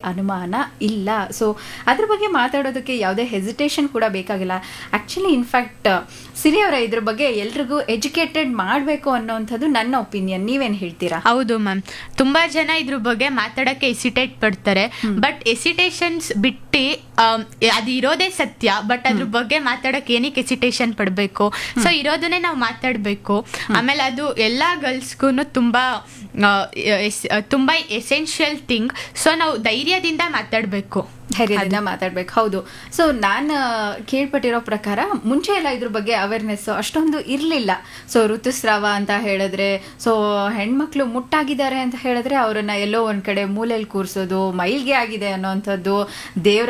ಅನುಮಾನ ಇಲ್ಲ. ಸೊ ಅದ್ರ ಬಗ್ಗೆ ಮಾತಾಡೋದಕ್ಕೆ ಯಾವುದೇ ಹೆಸಿಟೇಷನ್ ಕೂಡ ಬೇಕಾಗಿಲ್ಲ. ಆ್ಯಕ್ಚುಲಿ ಇನ್ಫ್ಯಾಕ್ಟ್ ಸಿರಿ ಅವರ ಇದ್ರ ಬಗ್ಗೆ ಎಲ್ರಿಗೂ ಎಜುಕೇಟೆಡ್ ಮಾಡಬೇಕು ಅನ್ನೋವಂಥದ್ದು ನನ್ನ ಒಪಿನಿಯನ್. ನೀವೇನು ಹೇಳ್ತೀರಾ? ಹೌದು ಮ್ಯಾಮ್, ತುಂಬಾ ಜನ ಇದ್ರ ಬಗ್ಗೆ ಮಾತಾಡಕ್ಕೆ ಎಸಿಟೇಟ್ ಪಡ್ತಾರೆ. ಬಟ್ ಎಸಿಟೇಷನ್ಸ್ ಬಿಟ್ಟು ಅದು ಇರೋದೇ ಸತ್ಯ. ಬಟ್ ಅದ್ರ ಬಗ್ಗೆ ಮಾತಾಡಕ್ಕೆ ಏನಕ್ಕೆ ಎಸಿಟೇಷನ್ ಪಡಬೇಕು? ಸೊ ಇರೋದನ್ನೇ ನಾವು ಮಾತಾಡಬೇಕು. ಆಮೇಲೆ ಅದು ಎಲ್ಲಾ ಗರ್ಲ್ಸ್ಗೂ ತುಂಬಾ ಎಸೆನ್ಷಿಯಲ್ ಥಿಂಗ್. ಸೊ ನಾವು ಧೈರ್ಯದಿಂದ ಮಾತಾಡಬೇಕು. ಹೌದು. ಸೊ ನಾನು ಕೇಳ್ಪಟ್ಟಿರೋ ಪ್ರಕಾರ ಮುಂಚೆ ಎಲ್ಲ ಇದ್ರ ಬಗ್ಗೆ ಅವೇರ್ನೆಸ್ ಅಷ್ಟೊಂದು ಇರಲಿಲ್ಲ. ಸೊ ಋತುಸ್ರಾವ ಅಂತ ಹೇಳಿದ್ರೆ, ಸೊ ಹೆಣ್ಮಕ್ಳು ಮುಟ್ಟಾಗಿದ್ದಾರೆ ಅಂತ ಹೇಳಿದ್ರೆ ಅವರನ್ನ ಎಲ್ಲೋ ಒಂದ್ ಕಡೆ ಮೂಲೆಯಲ್ಲಿ ಕೂರಿಸೋದು, ಮೈಲ್ಗೆ ಆಗಿದೆ ಅನ್ನೋವಂಥದ್ದು, ದೇವರ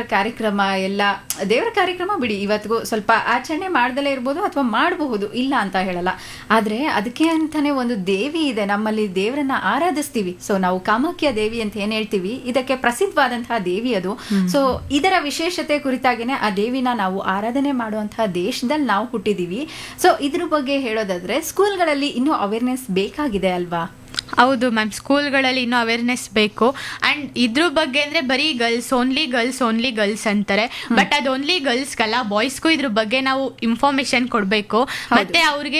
ಕಾರ್ಯಕ್ರಮ ಬಿಡಿ, ಇವತ್ತಿಗೂ ಸ್ವಲ್ಪ ಆಚರಣೆ ಮಾಡ್ದಲೇ ಇರ್ಬೋದು ಅಥವಾ ಮಾಡಬಹುದು, ಇಲ್ಲ ಅಂತ ಹೇಳಲ್ಲ. ಆದ್ರೆ ಅದಕ್ಕೆ ಅಂತಾನೆ ಒಂದು ದೇವಿ ಇದೆ, ನಮ್ಮಲ್ಲಿ ದೇವರನ್ನ ಆರಾಧಿಸ್ತೀವಿ. ಸೊ ನಾವು ಕಾಮಾಖ್ಯ ದೇವಿ ಅಂತ ಏನ್ ಹೇಳ್ತೀವಿ, ಇದಕ್ಕೆ ಪ್ರಸಿದ್ಧವಾದಂತಹ ದೇವಿ ಅದು. ಸೊ ಇದರ ವಿಶೇಷತೆ ಕುರಿತಾಗಿನೇ ಆ ದೇವಿನ ನಾವು ಆರಾಧನೆ ಮಾಡುವಂತಹ ದೇಶದಲ್ಲಿ ನಾವು ಹುಟ್ಟಿದೀವಿ. ಸೊ ಇದ್ರ ಬಗ್ಗೆ ಹೇಳೋದಾದ್ರೆ ಸ್ಕೂಲ್ಗಳಲ್ಲಿ ಇನ್ನೂ ಅವೇರ್ನೆಸ್ ಬೇಕಾಗಿದೆ ಅಲ್ವಾ? ಹೌದು ಮ್ಯಾಮ್, ಸ್ಕೂಲ್ಗಳಲ್ಲಿ ಇನ್ನೂ ಅವೇರ್ನೆಸ್ ಬೇಕು. ಅಂಡ್ ಇದ್ರ ಬಗ್ಗೆ ಅಂದ್ರೆ ಬರೀ ಓನ್ಲಿ ಗರ್ಲ್ಸ್ ಅಂತಾರೆ. ಬಟ್ ಅದು ಓನ್ಲಿ ಗರ್ಲ್ಸ್ಗಲ್ಲ, ಬಾಯ್ಸ್ಗೂ ಇದ್ರ ಬಗ್ಗೆ ನಾವು ಇನ್ಫಾರ್ಮೇಶನ್ ಕೊಡಬೇಕು. ಮತ್ತೆ ಅವ್ರಿಗೆ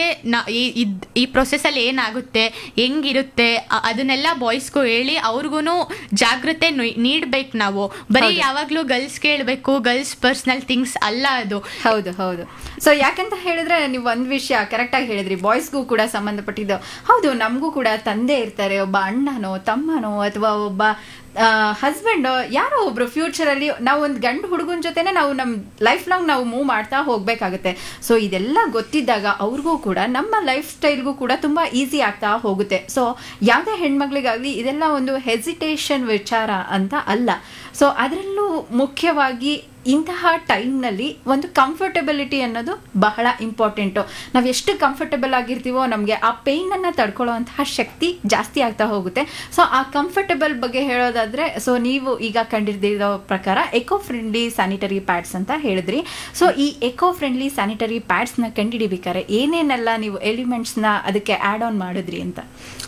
ಈ ಪ್ರೊಸೆಸ್ ಅಲ್ಲಿ ಏನಾಗುತ್ತೆ, ಹೆಂಗಿರುತ್ತೆ ಅದನ್ನೆಲ್ಲ ಬಾಯ್ಸ್ಗೂ ಹೇಳಿ ಅವ್ರಿಗೂ ಜಾಗೃತೆ ನೀಡ್ಬೇಕು. ನಾವು ಬರೀ ಯಾವಾಗ್ಲೂ ಗರ್ಲ್ಸ್ ಕೇಳಬೇಕು, ಗರ್ಲ್ಸ್ ಪರ್ಸನಲ್ ಥಿಂಗ್ಸ್ ಅಲ್ಲ ಅದು. ಹೌದು. ಸೊ ಯಾಕಂತ ಹೇಳಿದ್ರೆ ನೀವು ಒಂದ್ ವಿಷಯ ಕರೆಕ್ಟ್ ಆಗಿ ಹೇಳಿದ್ರಿ, ಬಾಯ್ಸ್ಗೂ ಕೂಡ ಸಂಬಂಧಪಟ್ಟಿದ್ದು. ಹೌದು, ನಮಗೂ ಕೂಡ ತಂದೆ ಇರ್ತಾರೆ, ಒಬ್ಬ ಅಣ್ಣನೋ ತಮ್ಮನೋ ಅಥವಾ ಒಬ್ಬ ಹಸ್ಬೆಂಡ್, ಯಾರೋ ಒಬ್ರು ಫ್ಯೂಚರ್ ಅಲ್ಲಿ ನಾವು ಒಂದು ಗಂಡು ಹುಡುಗನ ಜೊತೆನೆ ನಾವು ನಮ್ ಲೈಫ್ ಲಾಂಗ್ ನಾವು ಮೂವ್ ಮಾಡ್ತಾ ಹೋಗ್ಬೇಕಾಗುತ್ತೆ. ಸೊ ಇದೆಲ್ಲ ಗೊತ್ತಿದ್ದಾಗ ಅವ್ರಿಗೂ ಕೂಡ ನಮ್ಮ ಲೈಫ್ ಸ್ಟೈಲ್ಗೂ ಕೂಡ ತುಂಬಾ ಈಸಿ ಆಗ್ತಾ ಹೋಗುತ್ತೆ. ಸೊ ಯಾವುದೇ ಹೆಣ್ಮಕ್ಳಿಗಾಗ್ಲಿ ಇದೆಲ್ಲ ಒಂದು ಹೆಸಿಟೇಷನ್ ವಿಚಾರ ಅಂತ ಅಲ್ಲ. ಸೊ ಅದರಲ್ಲೂ ಮುಖ್ಯವಾಗಿ ಇಂತಹ ಟೈಮ್ನಲ್ಲಿ ಒಂದು ಕಂಫರ್ಟಬಿಲಿಟಿ ಅನ್ನೋದು ಬಹಳ ಇಂಪಾರ್ಟೆಂಟು. ನಾವು ಎಷ್ಟು ಕಂಫರ್ಟಬಲ್ ಆಗಿರ್ತೀವೋ ನಮಗೆ ಆ ಪೇಯ್ನನ್ನು ತಡ್ಕೊಳ್ಳೋವಂತಹ ಶಕ್ತಿ ಜಾಸ್ತಿ ಆಗ್ತಾ ಹೋಗುತ್ತೆ. ಸೊ ಆ ಕಂಫರ್ಟಬಲ್ ಬಗ್ಗೆ ಹೇಳೋದಾದರೆ, ಸೊ ನೀವು ಈಗ ಕಂಡಿರೋ ಪ್ರಕಾರ ಎಕೋ ಫ್ರೆಂಡ್ಲಿ ಸ್ಯಾನಿಟರಿ ಪ್ಯಾಡ್ಸ್ ಅಂತ ಹೇಳಿದ್ರಿ. ಸೊ ಈ ಎಕೋ ಫ್ರೆಂಡ್ಲಿ ಸ್ಯಾನಿಟರಿ ಪ್ಯಾಡ್ಸ್ನ ಕಂಡುಹಿಡಿಬೇಕಾರೆ ಏನೇನೆಲ್ಲ ನೀವು ಎಲಿಮೆಂಟ್ಸ್ನ ಅದಕ್ಕೆ ಆ್ಯಡ್ ಆನ್ ಮಾಡಿದ್ರಿ ಅಂತ?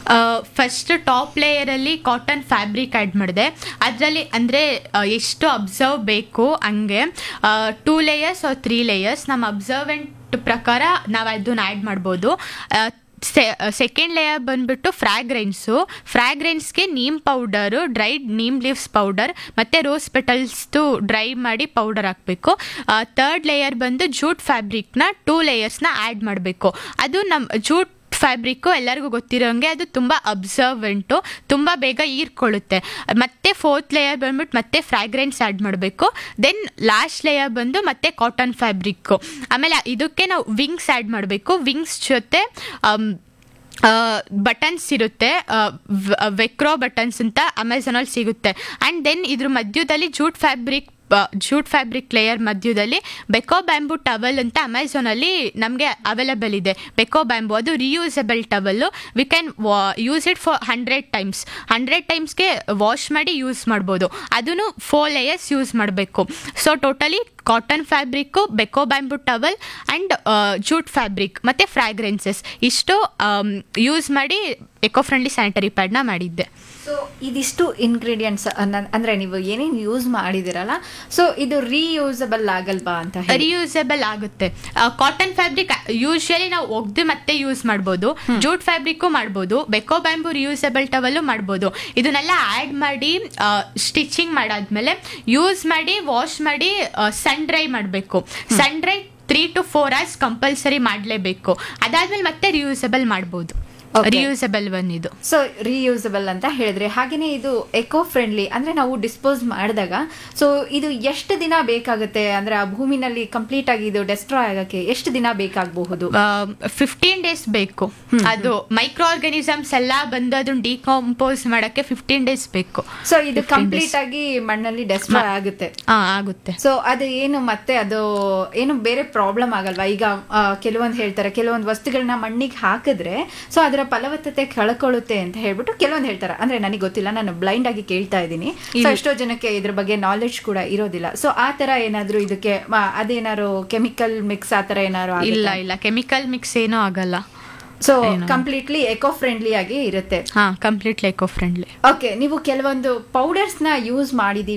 First top ಲೇಯರಲ್ಲಿ cotton fabric add ಮಾಡಿದೆ. ಅದರಲ್ಲಿ ಅಂದರೆ ಎಷ್ಟು ಅಬ್ಸರ್ವ್ ಬೇಕು ಹಂಗೆ 2 ಲೇಯರ್ಸ್ 3 ಲೇಯರ್ಸ್ ನಮ್ಮ ಅಬ್ಸರ್ವೆಂಟ್ ಪ್ರಕಾರ ನಾವು ಅದನ್ನ ಆ್ಯಡ್ ಮಾಡ್ಬೋದು. ಸೆಕೆಂಡ್ ಲೇಯರ್ ಬಂದ್ಬಿಟ್ಟು ಫ್ರಾಗ್ರೆನ್ಸ್ಗೆ neem powder, dried neem leaves powder ಮತ್ತು ರೋಸ್ ಪೆಟಲ್ಸ್ದು ಡ್ರೈ ಮಾಡಿ ಪೌಡರ್ ಹಾಕಬೇಕು. ಥರ್ಡ್ ಲೇಯರ್ ಬಂದು ಜೂಟ್ ಫ್ಯಾಬ್ರಿಕ್ನ 2 ಲೇಯರ್ಸ್ನ ಆ್ಯಡ್ ಮಾಡಬೇಕು. ಅದು ನಮ್ಮ ಜೂಟ್ ಫ್ಯಾಬ್ರಿಕ್ಕು ಎಲ್ಲರಿಗೂ ಗೊತ್ತಿರೋಂಗೆ ಅದು ತುಂಬ ಅಬ್ಸರ್ವೆಂಟು, ತುಂಬ ಬೇಗ ಹೀರ್ಕೊಳ್ಳುತ್ತೆ. ಮತ್ತೆ 4th ಲೇಯರ್ ಬಂದ್ಬಿಟ್ಟು ಮತ್ತೆ ಫ್ರಾಗ್ರೆನ್ಸ್ ಆ್ಯಡ್ ಮಾಡಬೇಕು. ದೆನ್ ಲಾಸ್ಟ್ ಲೇಯರ್ ಬಂದು ಮತ್ತೆ ಕಾಟನ್ ಫ್ಯಾಬ್ರಿಕ್ಕು. ಆಮೇಲೆ ಇದಕ್ಕೆ ನಾವು ವಿಂಗ್ಸ್ ಆ್ಯಡ್ ಮಾಡಬೇಕು. ವಿಂಗ್ಸ್ ಜೊತೆ ಬಟನ್ಸ್ ಇರುತ್ತೆ, ವೆಕ್ರೋ ಬಟನ್ಸ್ ಅಂತ ಅಮೆಝಾನಲ್ಲಿ ಸಿಗುತ್ತೆ. ಆ್ಯಂಡ್ ದೆನ್ ಇದ್ರ ಮಧ್ಯದಲ್ಲಿ ಜೂಟ್ ಫ್ಯಾಬ್ರಿಕ್ ಲೇಯರ್ ಮಧ್ಯದಲ್ಲಿ ಬೆಕೋ ಬ್ಯಾಂಬೂ ಟವಲ್ ಅಂತ ಅಮೆಝಾನಲ್ಲಿ ನಮಗೆ ಅವೈಲೇಬಲ್ ಇದೆ. ಬೆಕೋ ಬ್ಯಾಂಬೂ ಅದು reusable towel. We can use it for 100 ಟೈಮ್ಸ್ಗೆ wash ಮಾಡಿ ಯೂಸ್ ಮಾಡ್ಬೋದು. ಅದನ್ನು 4 ಲೇಯರ್ಸ್ ಯೂಸ್ ಮಾಡಬೇಕು. So totally cotton fabric, ಬೆಕೋ bamboo towel and jute fabric ಮತ್ತು ಫ್ರಾಗ್ರೆನ್ಸಸ್ ಇಷ್ಟು ಯೂಸ್ ಮಾಡಿ ಎಕೋ ಫ್ರೆಂಡ್ಲಿ ಸ್ಯಾನಿಟರಿ ಪ್ಯಾಡ್ನ ಮಾಡಿದ್ದೆ. ಸೊ ಇದಿಷ್ಟು ಇಂಗ್ರೀಡಿಯೆಂಟ್ಸ್ ಅಂದರೆ ನೀವು ಏನೇನು ಯೂಸ್ ಮಾಡಿದಿರಲ್ಲ, ಸೊ ಇದು ರೀಯೂಸಬಲ್ ಆಗಲ್ವಾ ಅಂತ? ರೀಯೂಸಬಲ್ ಆಗುತ್ತೆ. ಕಾಟನ್ ಫ್ಯಾಬ್ರಿಕ್ ಯೂಶಲಿ ನಾವು ಒಗ್ದು ಮತ್ತೆ ಯೂಸ್ ಮಾಡ್ಬೋದು, ಜೂಟ್ ಫ್ಯಾಬ್ರಿಕ್ಕು ಮಾಡ್ಬೋದು, ಬೆಕೋ ಬ್ಯಾಂಬೂ ರಿಯೂಸಬಲ್ ಟವಲ್ಲು ಮಾಡ್ಬೋದು. ಇದನ್ನೆಲ್ಲ ಆ್ಯಡ್ ಮಾಡಿ ಸ್ಟಿಚಿಂಗ್ ಮಾಡಾದ್ಮೇಲೆ ಯೂಸ್ ಮಾಡಿ ವಾಶ್ ಮಾಡಿ ಸನ್ ಡ್ರೈ ಮಾಡಬೇಕು. ಸನ್ ಡ್ರೈ 3 to 4 hours ಕಂಪಲ್ಸರಿ ಮಾಡಲೇಬೇಕು. ಅದಾದ್ಮೇಲೆ ಮತ್ತೆ ರಿಯೂಸಬಲ್ ಮಾಡ್ಬೋದು. ರಿಯೂಸಬಲ್ ಒನ್ ಇದು. ಸೊ ರಿಯೂಸಬಲ್ ಅಂತ ಹೇಳಿದ್ರೆ, ಹಾಗೇನೆ ಇದು ಎಕೋ ಫ್ರೆಂಡ್ಲಿ ಅಂದ್ರೆ ನಾವು ಡಿಸ್ಪೋಸ್ ಮಾಡಿದಾಗ ಸೊ ಇದು ಎಷ್ಟು ದಿನ ಬೇಕಾಗುತ್ತೆ? ಅಂದ್ರೆ ಆ ಭೂಮಿನಲ್ಲಿ ಕಂಪ್ಲೀಟ್ ಆಗಿ ಇದು ಡೆಸ್ಟ್ರಾಯ್ ಆಗಕ್ಕೆ ಎಷ್ಟು ದಿನ ಬೇಕಾಗಬಹುದು? 15 days ಬೇಕು. ಅದು ಮೈಕ್ರೋ ಆರ್ಗಾನಿಸಮ್ಸ್ ಎಲ್ಲ ಬಂದು ಅದನ್ನ ಡಿಕಂಪೋಸ್ ಮಾಡಕ್ಕೆ 15 days ಬೇಕು. ಸೊ ಇದು ಕಂಪ್ಲೀಟ್ ಆಗಿ ಮಣ್ಣಲ್ಲಿ ಡೆಸ್ಟ್ರಾಯ್ ಆಗುತ್ತೆ. ಆಗುತ್ತೆ. ಸೊ ಅದು ಏನು ಮತ್ತೆ ಅದು ಏನು ಬೇರೆ ಪ್ರಾಬ್ಲಮ್ ಆಗಲ್ವಾ? ಈಗ ಕೆಲವೊಂದು ಹೇಳ್ತಾರೆ, ಕೆಲವೊಂದು ವಸ್ತುಗಳನ್ನ ಮಣ್ಣಿಗೆ ಹಾಕಿದ್ರೆ ಸೊ ಅದರ ಫಲವತ್ತತೆ ಕಳ್ಕೊಳ್ಳುತ್ತೆ ಅಂತ ಹೇಳ್ಬಿಟ್ಟು ಕೆಲವೊಂದು ಹೇಳ್ತಾರೆ. ಅಂದ್ರೆ ನನಗೆ ಗೊತ್ತಿಲ್ಲ, ನಾನು ಬ್ಲೈಂಡ್ ಆಗಿ ಕೇಳ್ತಾ ಇದ್ದೀನಿ. ಸೊ ಎಷ್ಟೋ ಜನಕ್ಕೆ ಇದ್ರ ಬಗ್ಗೆ ನಾಲೆಡ್ಜ್ ಕೂಡ ಇರೋದಿಲ್ಲ. ಸೊ ಆ ತರ ಏನಾದ್ರು ಇದಕ್ಕೆ ಅದೇನಾದ್ರು ಕೆಮಿಕಲ್ ಮಿಕ್ಸ್ ಆ ತರ ಏನಾದ್ರು? ಇಲ್ಲ, ಕೆಮಿಕಲ್ ಮಿಕ್ಸ್ ಏನೂ ಆಗಲ್ಲ. ಸೊ ಕಂಪ್ಲೀಟ್ಲಿ ಎಕೋ ಫ್ರೆಂಡ್ಲಿ ಆಗಿ ಇರುತ್ತೆ. Completely eco friendly. ಓಕೆ, ನೀವು ಕೆಲವೊಂದು ಪೌಡರ್ಸ್ ನ ಯೂಸ್ ಮಾಡಿದೀವಿ